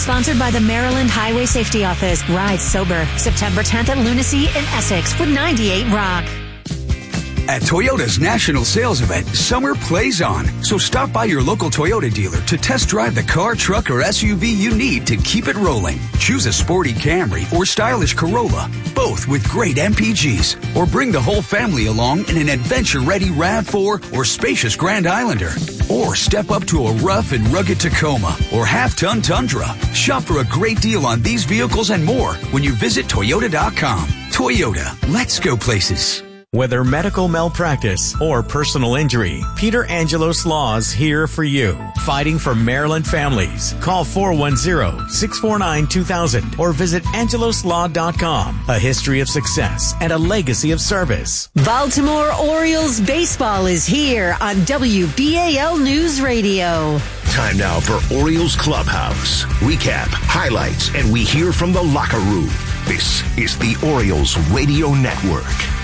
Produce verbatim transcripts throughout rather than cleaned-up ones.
Sponsored by the Maryland Highway Safety Office. Ride sober. September tenth at Lunacy in Essex with ninety-eight Rock. At Toyota's national sales event, summer plays on. So stop by your local Toyota dealer to test drive the car, truck, or S U V you need to keep it rolling. Choose a sporty Camry or stylish Corolla, both with great M P Gs. Or bring the whole family along in an adventure-ready RAV four or spacious Grand Islander. Or step up to a rough and rugged Tacoma or half-ton Tundra. Shop for a great deal on these vehicles and more when you visit Toyota dot com. Toyota, let's go places. Whether medical malpractice or personal injury, Peter Angelos Law's here for you. Fighting for Maryland families. Call four one zero, six four nine, two thousand or visit angelos law dot com. A history of success and a legacy of service. Baltimore Orioles baseball is here on W B A L News Radio. Time now for Orioles Clubhouse. Recap, highlights, and we hear from the locker room. This is the Orioles Radio Network.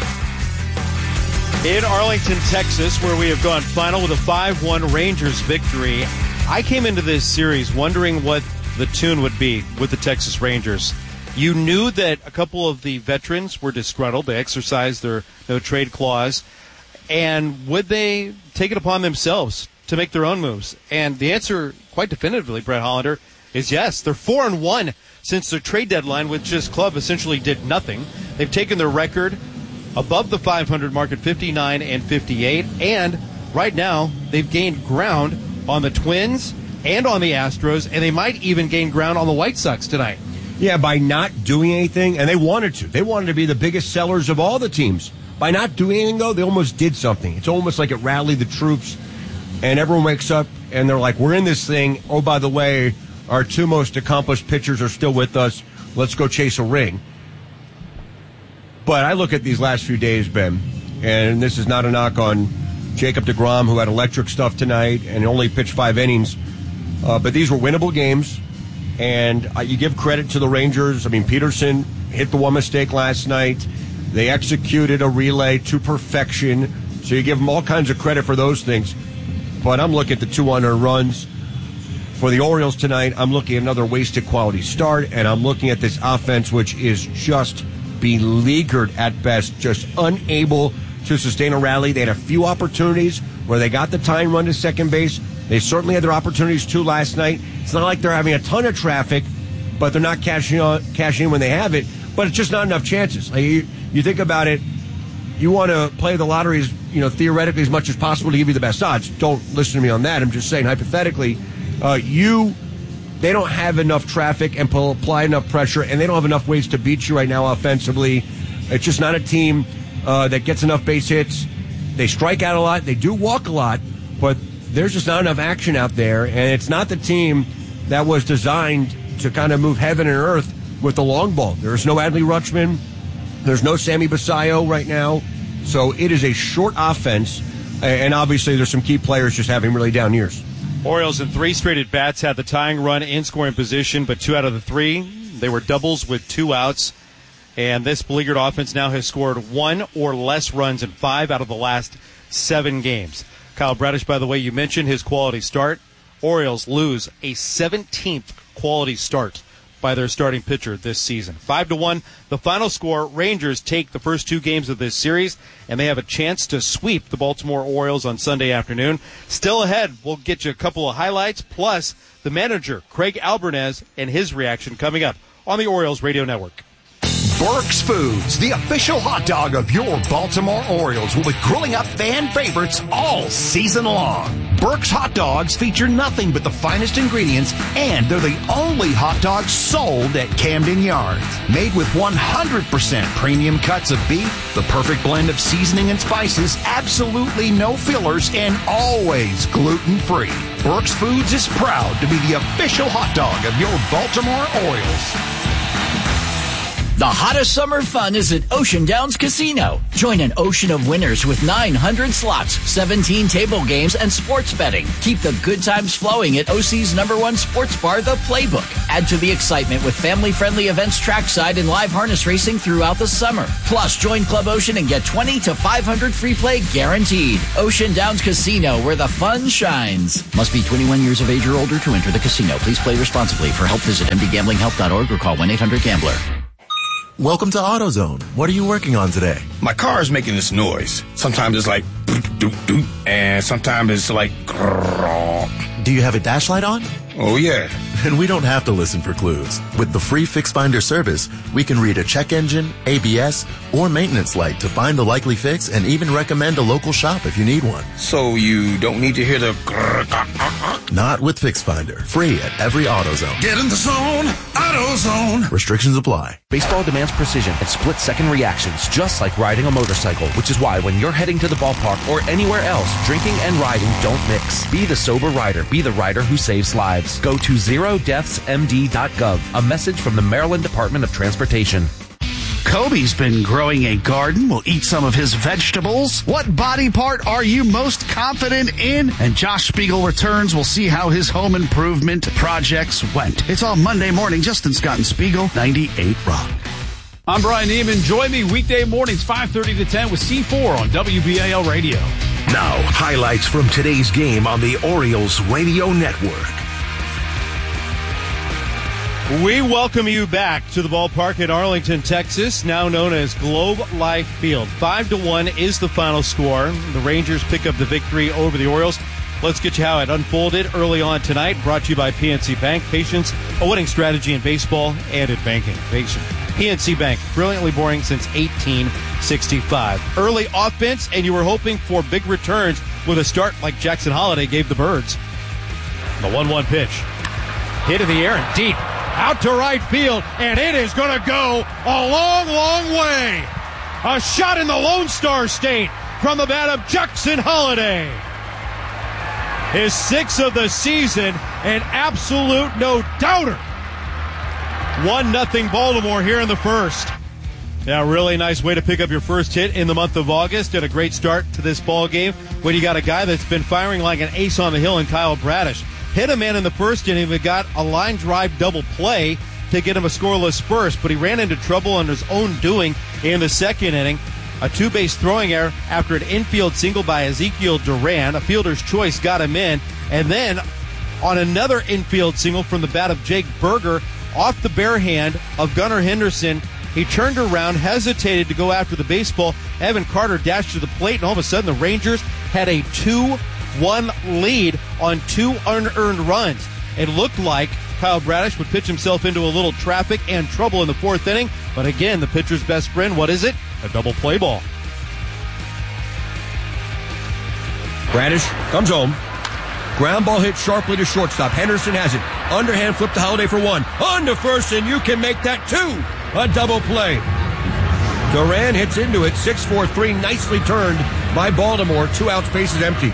In Arlington, Texas, where we have gone final with a five one Rangers victory, I came into this series wondering what the tune would be with the Texas Rangers. You knew that a couple of the veterans were disgruntled. They exercised their no-trade clause. And would they take it upon themselves to make their own moves? And the answer, quite definitively, Brett Hollander, is yes. They're four and one since their trade deadline, which this club essentially did nothing. They've taken their record above the five hundred mark at fifty-nine and fifty-eight, and right now they've gained ground on the Twins and on the Astros, and they might even gain ground on the White Sox tonight. Yeah, by not doing anything, and they wanted to. They wanted to be the biggest sellers of all the teams. By not doing anything, though, they almost did something. It's almost like it rallied the troops, and everyone wakes up, and they're like, we're in this thing. Oh, by the way, our two most accomplished pitchers are still with us. Let's go chase a ring. But I look at these last few days, Ben, and this is not a knock on Jacob deGrom, who had electric stuff tonight and only pitched five innings. Uh, but these were winnable games, and uh, you give credit to the Rangers. I mean, Peterson hit the one mistake last night. They executed a relay to perfection, so you give them all kinds of credit for those things. But I'm looking at the two hundred runs. For the Orioles tonight, I'm looking at another wasted quality start, and I'm looking at this offense, which is just beleaguered at best, just unable to sustain a rally. They had a few opportunities where they got the tying run to second base. They certainly had their opportunities too last night. It's not like they're having a ton of traffic, but they're not cashing on, cashing in when they have it. But it's just not enough chances. Like you, you think about it, you want to play the lottery as, you know, theoretically as much as possible to give you the best odds. Don't listen to me on that. I'm just saying hypothetically, uh, you. They don't have enough traffic and apply enough pressure, and they don't have enough ways to beat you right now offensively. It's just not a team uh, that gets enough base hits. They strike out a lot. They do walk a lot, but there's just not enough action out there, and it's not the team that was designed to kind of move heaven and earth with the long ball. There's no Adley Rutschman. There's no Sammy Basayo right now. So it is a short offense, and obviously there's some key players just having really down years. Orioles in three straight at-bats had the tying run in scoring position, but two out of the three, they were doubles with two outs. And this beleaguered offense now has scored one or less runs in five out of the last seven games. Kyle Bradish, by the way, you mentioned his quality start. Orioles lose a seventeenth quality start by their starting pitcher this season. Five to one, the final score. Rangers take the first two games of this series, and they have a chance to sweep the Baltimore Orioles on Sunday afternoon. Still ahead, we'll get you a couple of highlights, plus the manager, Craig Albernez, and his reaction coming up on the Orioles Radio Network. Burke's Foods, the official hot dog of your Baltimore Orioles, will be grilling up fan favorites all season long. Burke's hot dogs feature nothing but the finest ingredients, and they're the only hot dogs sold at Camden Yards. Made with one hundred percent premium cuts of beef, the perfect blend of seasoning and spices, absolutely no fillers, and always gluten-free. Burke's Foods is proud to be the official hot dog of your Baltimore Orioles. The hottest summer fun is at Ocean Downs Casino. Join an ocean of winners with nine hundred slots, seventeen table games, and sports betting. Keep the good times flowing at O C's number one sports bar, The Playbook. Add to the excitement with family-friendly events trackside and live harness racing throughout the summer. Plus, join Club Ocean and get twenty to five hundred free play guaranteed. Ocean Downs Casino, where the fun shines. Must be twenty-one years of age or older to enter the casino. Please play responsibly. For help, visit m d gambling help dot org or call one eight hundred gambler. Welcome to AutoZone. What are you working on today? My car is making this noise. Sometimes it's like doot, doot, doot, and sometimes it's like grrr. Do you have a dash light on? Oh, yeah. And we don't have to listen for clues. With the free Fix Finder service, we can read a check engine, A B S, or maintenance light to find the likely fix and even recommend a local shop if you need one. So you don't need to hear the grrr. Not with Fix Finder. Free at every AutoZone. Get in the zone. AutoZone. Restrictions apply. Baseball demands precision and split-second reactions, just like riding a motorcycle, which is why when you're heading to the ballpark or anywhere else, drinking and riding don't mix. Be the sober rider. Be the rider who saves lives. Go to zero deaths m d dot gov. A message from the Maryland Department of Transportation. Kobe's been growing a garden. We'll eat some of his vegetables. What body part are you most confident in? And Josh Spiegel returns. We'll see how his home improvement projects went. It's all Monday morning. Justin Scott and Spiegel, ninety-eight Rock. I'm Brian Neiman. Join me weekday mornings, five thirty to ten with C four on W B A L Radio. Now, highlights from today's game on the Orioles Radio Network. We welcome you back to the ballpark in Arlington, Texas, now known as Globe Life Field. Five to one is the final score. The Rangers pick up the victory over the Orioles. Let's get you how it unfolded early on tonight. Brought to you by P N C Bank. Patience, a winning strategy in baseball and in banking. Patience. P N C Bank, brilliantly boring since eighteen sixty-five. Early offense, and you were hoping for big returns with a start like Jackson Holliday gave the Birds. The one one pitch. Hit in the air and deep. Out to right field, and it is going to go a long, long way. A shot in the Lone Star State from the bat of Jackson Holliday. His sixth of the season, an absolute no-doubter. one nothing Baltimore here in the first. Yeah, really nice way to pick up your first hit in the month of August. And a great start to this ball game when you got a guy that's been firing like an ace on the hill in Kyle Bradish. Hit a man in the first inning, but got a line drive double play to get him a scoreless first. But he ran into trouble on his own doing in the second inning. A two-base throwing error after an infield single by Ezekiel Duran. A fielder's choice got him in. And then on another infield single from the bat of Jake Berger off the bare hand of Gunnar Henderson, he turned around, hesitated to go after the baseball. Evan Carter dashed to the plate, and all of a sudden the Rangers had a two one lead on two unearned runs. It looked like Kyle Bradish would pitch himself into a little traffic and trouble in the fourth inning, but again, the pitcher's best friend, what is it? A double play ball. Bradish comes home. Ground ball hit sharply to shortstop. Henderson has it. Underhand flip to Holliday for one. On to first, and you can make that two. A double play. Duran hits into it. six four three, nicely turned by Baltimore. Two outs, bases empty.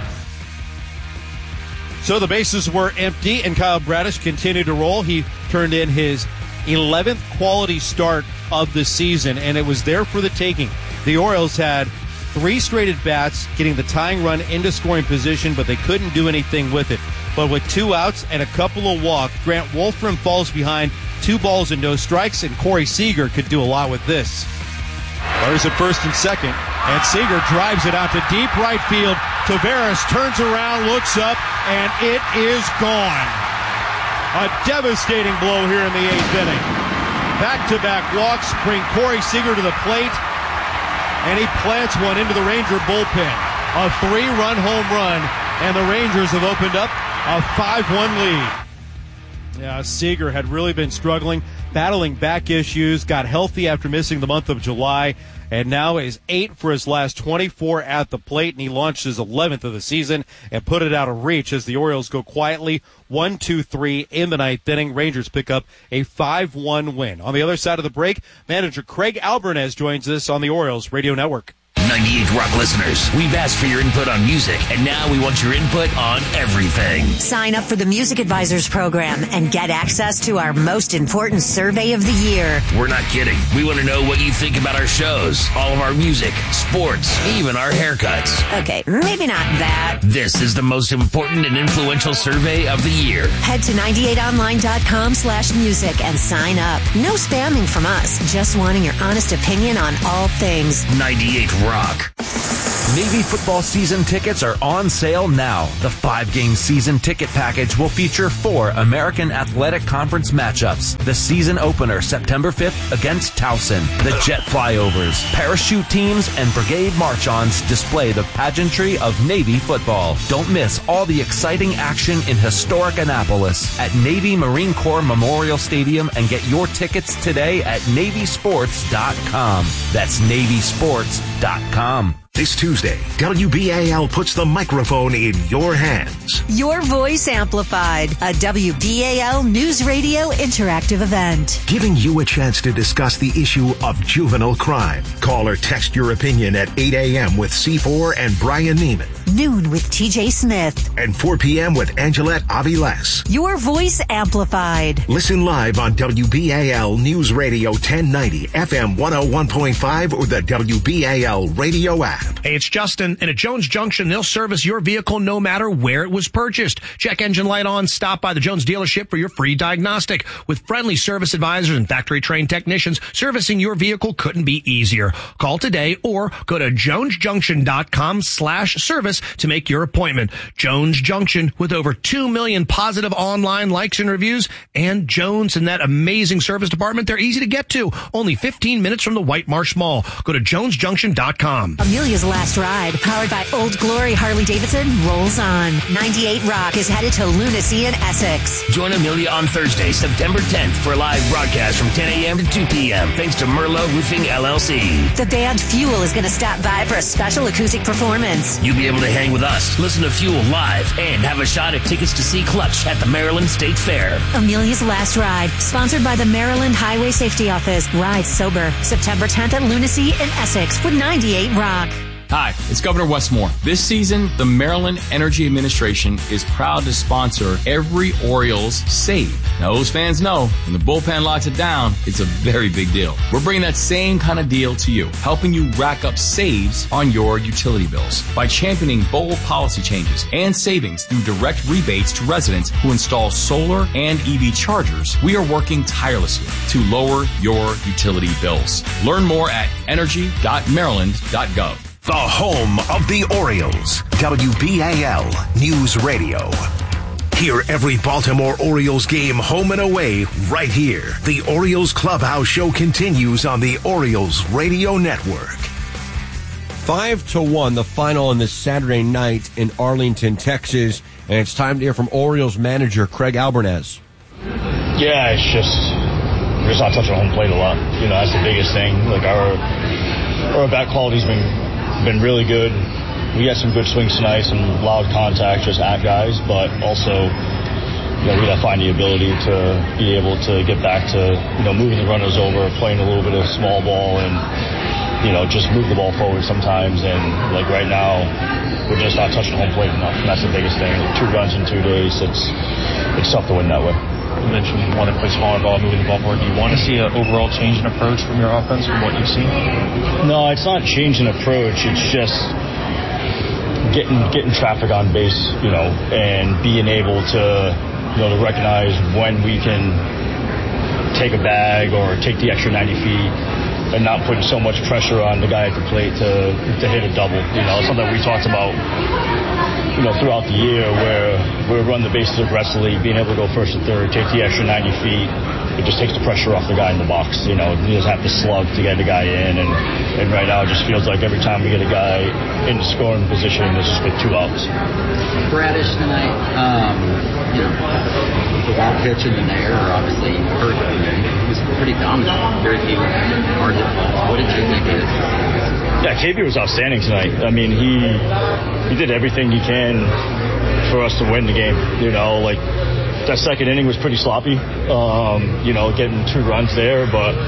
So the bases were empty, and Kyle Bradish continued to roll. He turned in his eleventh quality start of the season, and it was there for the taking. The Orioles had three straight at-bats, getting the tying run into scoring position, but they couldn't do anything with it. But with two outs and a couple of walks, Grant Wolfram falls behind two balls and no strikes, and Corey Seager could do a lot with this. Runners at first and second, and Seager drives it out to deep right field. Taveras turns around, looks up, and it is gone. A devastating blow here in the eighth inning. Back-to-back walks bring Corey Seager to the plate, and he plants one into the Ranger bullpen. A three-run home run, and the Rangers have opened up a five one lead. Yeah, Seager had really been struggling, battling back issues, got healthy after missing the month of July, and now is eight for his last twenty-four at the plate, and he launched his eleventh of the season and put it out of reach as the Orioles go quietly one two three in the ninth inning. Rangers pick up a five one win. On the other side of the break, manager Craig Albernez joins us on the Orioles Radio Network. ninety-eight Rock listeners, we've asked for your input on music, and now we want your input on everything. Sign up for the Music Advisors program and get access to our most important survey of the year. We're not kidding. We want to know what you think about our shows, all of our music, sports, even our haircuts. Okay, maybe not that. This is the most important and influential survey of the year. Head to ninety-eight online dot com slash music and sign up. No spamming from us, just wanting your honest opinion on all things ninety-eight Rock. Navy football season tickets are on sale now. The five-game season ticket package will feature four American Athletic Conference matchups. The season opener, September fifth, against Towson. The jet flyovers, parachute teams, and brigade march-ons display the pageantry of Navy football. Don't miss all the exciting action in historic Annapolis at Navy Marine Corps Memorial Stadium and get your tickets today at Navy Sports dot com. That's Navy Sports dot com. This Tuesday, W B A L puts the microphone in your hands. Your Voice Amplified, a W B A L News Radio interactive event. Giving you a chance to discuss the issue of juvenile crime. Call or text your opinion at eight a.m. with C four and Brian Neiman. Noon with T J Smith. And four p.m. with Angelette Aviles. Your Voice Amplified. Listen live on W B A L News Radio ten ninety, F M one oh one point five, or the W B A L radio app. Hey, it's Justin, and at Jones Junction, they'll service your vehicle no matter where it was purchased. Check engine light on, stop by the Jones dealership for your free diagnostic. With friendly service advisors and factory-trained technicians, servicing your vehicle couldn't be easier. Call today or go to jones junction dot com slash service to make your appointment. Jones Junction, with over two million positive online likes and reviews, and Jones and that amazing service department, they're easy to get to. Only fifteen minutes from the White Marsh Mall. Go to jones junction dot com. Amelia's Last Ride, powered by Old Glory Harley-Davidson, rolls on. ninety-eight Rock is headed to Lunacy in Essex. Join Amelia on Thursday, September tenth for a live broadcast from ten a.m. to two p.m. thanks to Merlot Roofing, L L C. The band Fuel is going to stop by for a special acoustic performance. You'll be able to hang with us, listen to Fuel live, and have a shot at tickets to see Clutch at the Maryland State Fair. Amelia's Last Ride, sponsored by the Maryland Highway Safety Office. Ride sober, September tenth at Lunacy in Essex with ninety-eight Rock. Hi, it's Governor Wes Moore. This season, the Maryland Energy Administration is proud to sponsor every Orioles save. Now, those fans know when the bullpen locks it down, it's a very big deal. We're bringing that same kind of deal to you, helping you rack up saves on your utility bills by championing bold policy changes and savings through direct rebates to residents who install solar and E V chargers. We are working tirelessly to lower your utility bills. Learn more at energy dot maryland dot gov. The home of the Orioles, W B A L News Radio. Hear every Baltimore Orioles game home and away right here. The Orioles Clubhouse Show continues on the Orioles Radio Network. Five to one, the final on this Saturday night in Arlington, Texas. And it's time to hear from Orioles manager Craig Albernaz. Yeah, it's just, we're just not touching home plate a lot. You know, that's the biggest thing. Like, our, our bat quality's been been really good. We had some good swings tonight, some loud contact just at guys, but also, you know, we got to find the ability to be able to get back to, you know, moving the runners over, playing a little bit of small ball, and, you know, just move the ball forward sometimes. And, like, right now, we're just not touching home plate enough, and that's the biggest thing. Two runs in two days, it's, it's tough to win that way. You mentioned you want to play smaller ball, moving the ball forward. Do you want to see an overall change in approach from your offense from what you've seen? No, it's not change in approach. It's just getting getting traffic on base, you know, and being able to, you know, to recognize when we can take a bag or take the extra ninety feet and not putting so much pressure on the guy at the plate to to hit a double. You know, something we talked about, you know, throughout the year, where we run the bases aggressively, being able to go first and third, take the extra ninety feet. It just takes the pressure off the guy in the box. You know, he doesn't have to slug to get the guy in. And, and right now it just feels like every time we get a guy in the scoring position, it's just with two outs. Bradish tonight, um, you know, the wild pitch in the air obviously hurt him. He was pretty dominant. Very few hard hit balls. What did you think of it? Yeah, K B was outstanding tonight. I mean, he he did everything he can for us to win the game. You know, like, that second inning was pretty sloppy, um, you know, getting two runs there, but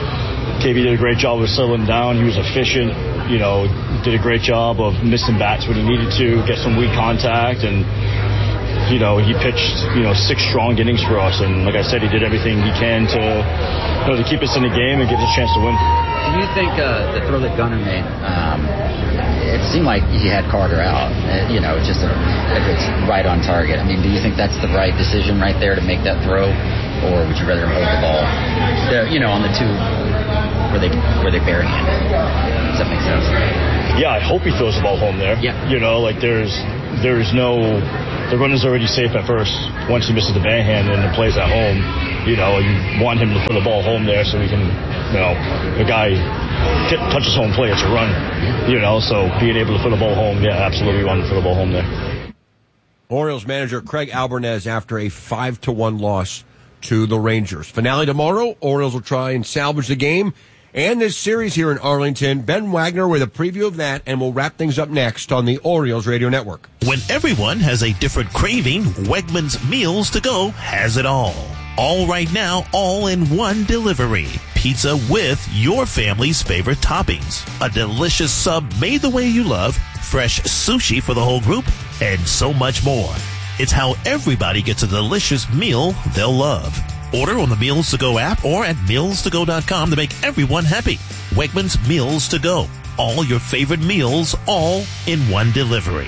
K B did a great job of settling down. He was efficient, you know, did a great job of missing bats when he needed to, get some weak contact, and, you know, he pitched, you know, six strong innings for us. And like I said, he did everything he can to, you know, to keep us in the game and give us a chance to win. Do you think uh, the throw that Gunnar made, um, it seemed like he had Carter out, uh, you know, just a, if it's right on target. I mean, do you think that's the right decision right there to make that throw? Or would you rather hold the ball, the, you know, on the two where they where they barehand it? Does that make sense? Yeah, I hope he throws the ball home there. Yeah. You know, like there's there's no, the runner's already safe at first. Once he misses the backhand and the plays at home, you know, you want him to put the ball home there so he can, you know, the guy get, touches home plate, it's a run. You know, so being able to put the ball home, yeah, absolutely want to put the ball home there. Orioles manager Craig Albernez after a five to one loss to the Rangers. Finale tomorrow. Orioles will try and salvage the game and this series here in Arlington. Ben Wagner with a preview of that, and we'll wrap things up next on the Orioles Radio Network. When everyone has a different craving, Wegmans Meals to Go has it all. All right now, all in one delivery. Pizza with your family's favorite toppings. A delicious sub made the way you love. Fresh sushi for the whole group. And so much more. It's how everybody gets a delicious meal they'll love. Order on the Meals to Go app or at meals to go dot com to make everyone happy. Wegmans Meals to Go. All your favorite meals, all in one delivery.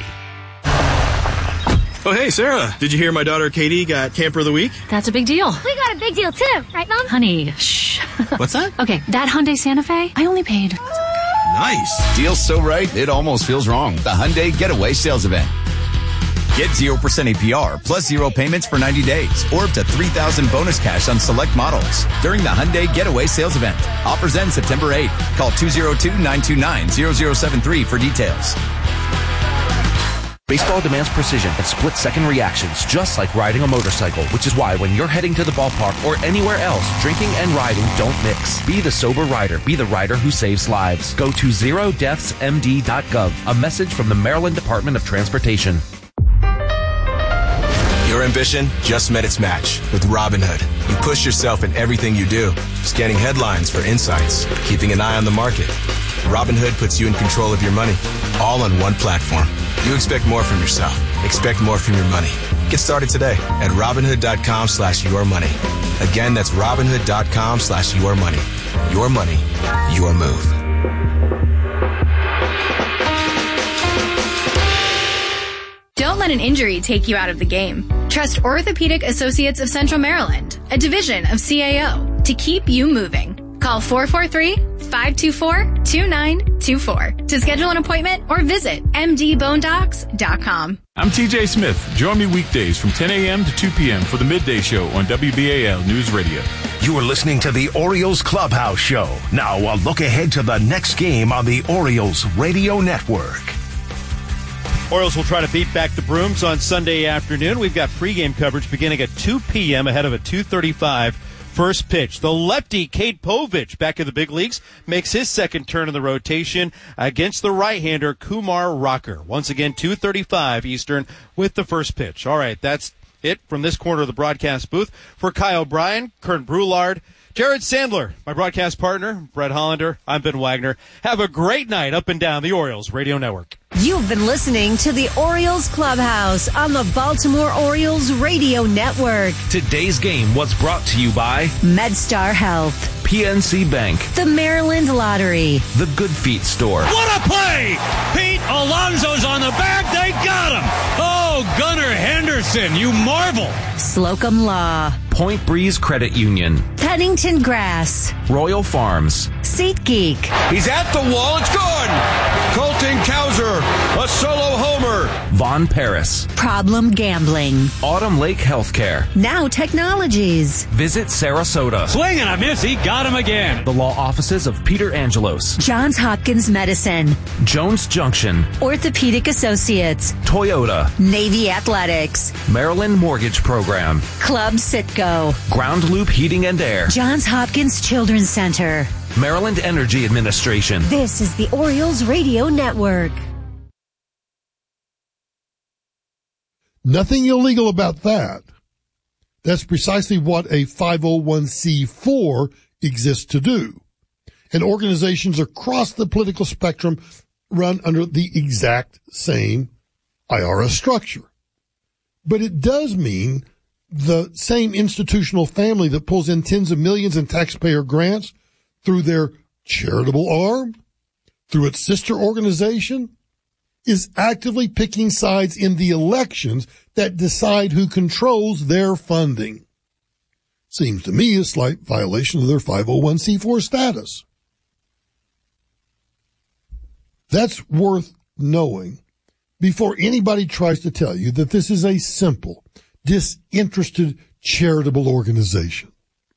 Oh, hey, Sarah. Did you hear my daughter Katie got Camper of the Week? That's a big deal. We got a big deal, too. Right, Mom? Honey, shh. What's that? Okay, that Hyundai Santa Fe, I only paid. Nice. Deal so right, it almost feels wrong. The Hyundai Getaway Sales Event. Get zero percent A P R plus zero payments for ninety days or up to three thousand dollars bonus cash on select models during the Hyundai Getaway Sales Event. Offers end September eighth. Call two oh two, nine two nine, zero zero seven three for details. Baseball demands precision and split-second reactions, just like riding a motorcycle, which is why when you're heading to the ballpark or anywhere else, drinking and riding don't mix. Be the sober rider. Be the rider who saves lives. Go to zero deaths m d dot gov. A message from the Maryland Department of Transportation. Your ambition just met its match with Robinhood. You push yourself in everything you do, scanning headlines for insights, keeping an eye on the market. Robinhood puts you in control of your money, all on one platform. You expect more from yourself. Expect more from your money. Get started today at Robinhood.com slash your money. Again, that's Robinhood.com slash your money. Your money, your move. Don't let an injury take you out of the game. Trust Orthopedic Associates of Central Maryland, a division of C A O, to keep you moving. Call four four three, five two four, two nine two four to schedule an appointment or visit m d bone docs dot com. I'm T J Smith. Join me weekdays from ten a.m. to two p.m. for the Midday Show on W B A L News Radio. You are listening to the Orioles Clubhouse Show. Now a look ahead to the next game on the Orioles Radio Network. Orioles will try to beat back the Brooms on Sunday afternoon. We've got pregame coverage beginning at two p.m. ahead of a two thirty-five first pitch. The lefty, Cade Povich, back in the big leagues, makes his second turn in the rotation against the right-hander, Kumar Rocker. Once again, two thirty-five Eastern with the first pitch. All right, that's it from this corner of the broadcast booth. For Kyle O'Brien, Kurt Brulard, Jared Sandler, my broadcast partner, Brett Hollander, I'm Ben Wagner. Have a great night up and down the Orioles Radio Network. You've been listening to the Orioles Clubhouse on the Baltimore Orioles Radio Network. Today's game was brought to you by MedStar Health, P N C Bank, the Maryland Lottery, the Good Feet Store. What a play! Pete Alonso's on the back. They got him. Oh, Gunnar Henderson, you marvel. Slocum Law, Point Breeze Credit Union, Pennington Grass, Royal Farms, SeatGeek. He's at the wall. It's gone. Colton Cowser, a solo homer. Von Paris, Problem Gambling, Autumn Lake Healthcare, Now Technologies. Visit Sarasota. Swing and a miss. He got him again. The law offices of Peter Angelos, Johns Hopkins Medicine, Jones Junction, Orthopedic Associates, Toyota, Navy Athletics, Maryland Mortgage Program, Club Sitco, Ground Loop Heating and Air, Johns Hopkins Children's Center, Maryland Energy Administration. This is the Orioles Radio Network. Nothing illegal about that. That's precisely what a five oh one c four exists to do. and organizations across the political spectrum run under the exact same I R S structure. But it does mean the same institutional family that pulls in tens of millions in taxpayer grants through their charitable arm, through its sister organization, is actively picking sides in the elections that decide who controls their funding. Seems to me a slight violation of their five oh one c four status. That's worth knowing before anybody tries to tell you that this is a simple, disinterested, charitable organization.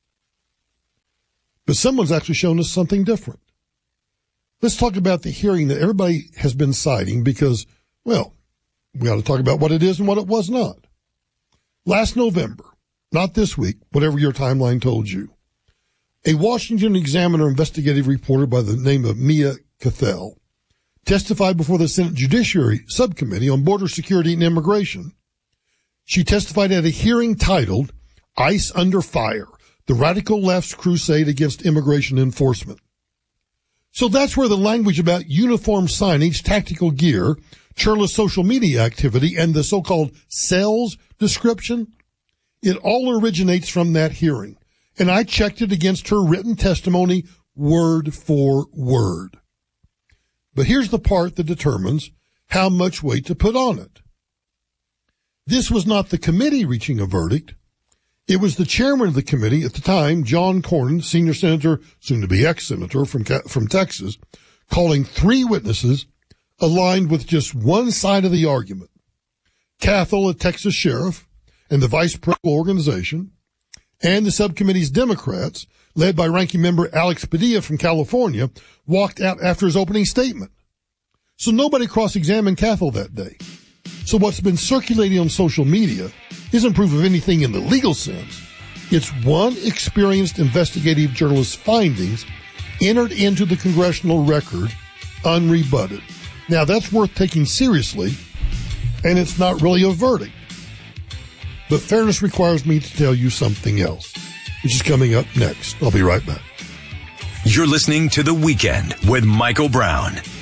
But someone's actually shown us something different. Let's talk about the hearing that everybody has been citing because, well, we ought to talk about what it is and what it was not. Last November, not this week, whatever your timeline told you, a Washington Examiner investigative reporter by the name of Mia Cathell testified before the Senate Judiciary Subcommittee on Border Security and Immigration. She testified at a hearing titled ICE Under Fire, the Radical Left's Crusade Against Immigration Enforcement. So that's where the language about uniform signage, tactical gear, churlish social media activity, and the so-called sales description, it all originates from that hearing. And I checked it against her written testimony word for word. But here's the part that determines how much weight to put on it. This was not the committee reaching a verdict. It was the chairman of the committee at the time, John Cornyn, senior senator, soon to be ex-senator from, from Texas, calling three witnesses aligned with just one side of the argument. Cathell, a Texas sheriff, and the vice president organization, and the subcommittee's Democrats, led by ranking member Alex Padilla from California, walked out after his opening statement. So nobody cross-examined Cathell that day. So what's been circulating on social media isn't proof of anything in the legal sense. It's one experienced investigative journalist's findings entered into the congressional record unrebutted. Now that's worth taking seriously, and it's not really a verdict. But fairness requires me to tell you something else, which is coming up next. I'll be right back. You're listening to The Weekend with Michael Brown